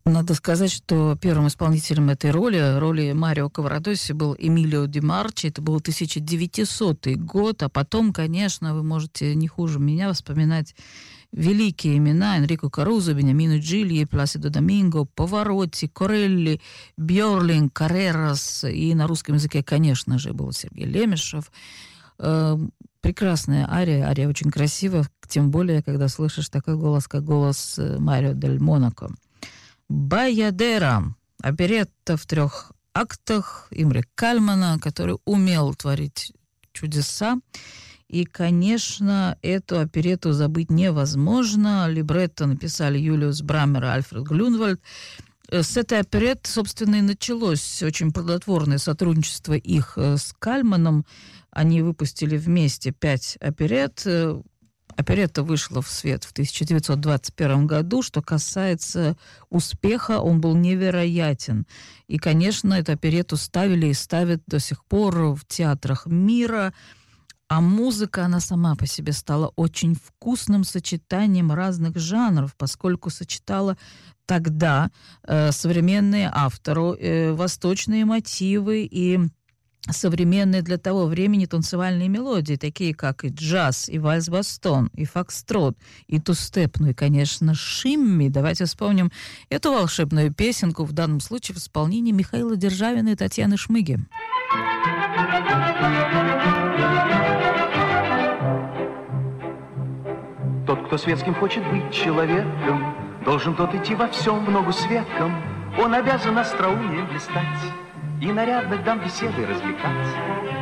Надо сказать, что первым исполнителем этой роли Марио Каврадоси, был Эмилио Ди Марчи. Это был 1900 год. А потом, конечно, вы можете не хуже меня вспоминать великие имена: Энрико Карузо, Бениамино Джилли, Пласидо Доминго, Паваротти, Корелли, Бьорлинг, Каррерас. И на русском языке, конечно же, был Сергей Лемешев. Прекрасная ария очень красивая, тем более, когда слышишь такой голос, как голос Марио дель Монако. «Баядера» — оперетта в 3 актах Имре Кальмана, который умел творить чудеса. И, конечно, эту оперетту забыть невозможно. Либретто написали Юлиус Браммер и Альфред Глюнвальд. С этой оперетты, собственно, и началось очень плодотворное сотрудничество их с Кальманом. Они выпустили вместе 5 оперетт. Оперетта вышла в свет в 1921 году. Что касается успеха, он был невероятен. И, конечно, эту оперетту ставили и ставят до сих пор в театрах мира. А музыка, она сама по себе стала очень вкусным сочетанием разных жанров, поскольку сочетала тогда современные авторы, восточные мотивы и современные для того времени танцевальные мелодии, такие как и джаз, и вальс-бастон, и фокстрот, и тустеп, ну и, конечно, шимми. Давайте вспомним эту волшебную песенку, в данном случае в исполнении Михаила Державина и Татьяны Шмыги. Тот, кто светским хочет быть человеком, должен тот идти во всем в ногу с веком. Он обязан остроумием блистать и нарядных дам беседой развлекать.